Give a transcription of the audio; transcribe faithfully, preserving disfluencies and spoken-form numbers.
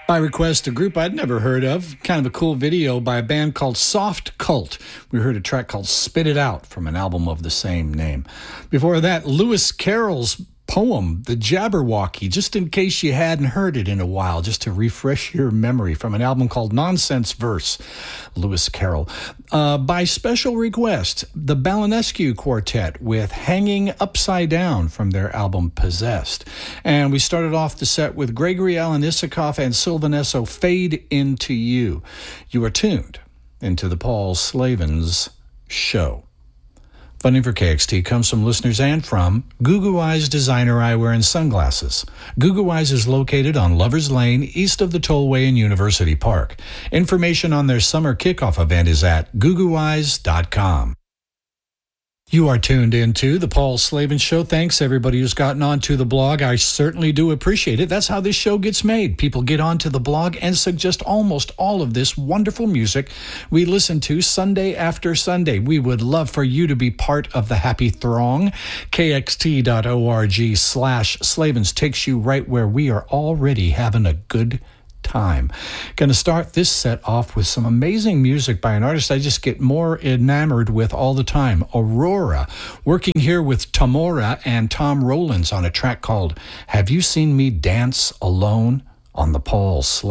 By request, a group I'd never heard of, kind of a cool video by a band called Soft Cult. We heard a track called Spit It Out from an album of the same name. Before that, Lewis Carroll's poem, The Jabberwocky, just in case you hadn't heard it in a while, just to refresh your memory, from an album called Nonsense Verse, Lewis Carroll. Uh, by special request, the Balanescu Quartet with Hanging Upside Down from their album Possessed. And we started off the set with Gregory Alan Isakov and Sylvan Esso, Fade Into You. You are tuned into the Paul Slavens Show. Funding for K X T comes from listeners and from Goo Goo Eyes Designer Eyewear and Sunglasses. Goo Goo Eyes is located on Lovers Lane, east of the Tollway in University Park. Information on their summer kickoff event is at goo goo eyes dot com. You are tuned into the Paul Slavens Show. Thanks, everybody who's gotten onto the blog. I certainly do appreciate it. That's how this show gets made. People get onto the blog and suggest almost all of this wonderful music we listen to Sunday after Sunday. We would love for you to be part of the happy throng. K X T dot org slash Slavens takes you right where we are already having a good time. Going to start this set off with some amazing music by an artist I just get more enamored with all the time, Aurora, working here with Tamora and Tom Rowlands on a track called Have You Seen Me Dance Alone on the Paul Slavens